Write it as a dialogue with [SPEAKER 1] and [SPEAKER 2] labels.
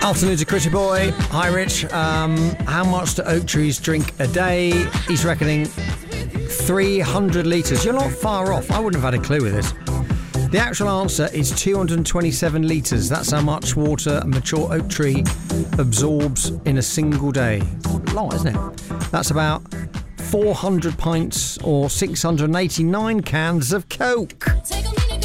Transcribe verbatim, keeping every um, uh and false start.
[SPEAKER 1] Afternoon to Critty Boy. Hi, Rich. Um, how much do oak trees drink a day? He's reckoning three hundred litres. You're not far off. I wouldn't have had a clue with this. The actual answer is two hundred twenty-seven litres. That's how much water a mature oak tree absorbs in a single day. It's a lot, isn't it? That's about four hundred pints or six hundred eighty-nine cans of Coke.